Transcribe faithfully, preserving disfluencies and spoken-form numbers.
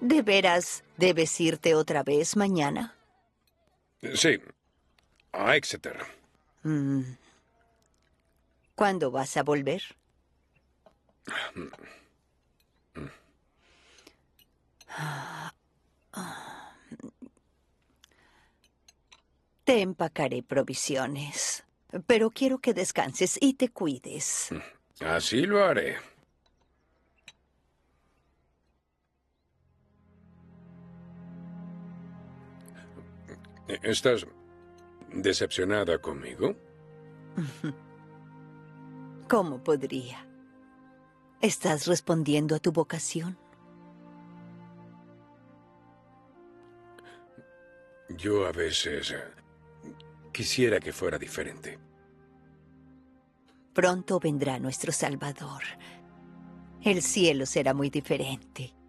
¿De veras debes irte otra vez mañana? Sí, a Exeter. Mm. ¿Cuándo vas a volver? Te empacaré provisiones, pero quiero que descanses y te cuides. Así lo haré. ¿Estás decepcionada conmigo? ¿Cómo podría? ¿Estás respondiendo a tu vocación? Yo a veces eh, quisiera que fuera diferente. Pronto vendrá nuestro Salvador. El cielo será muy diferente.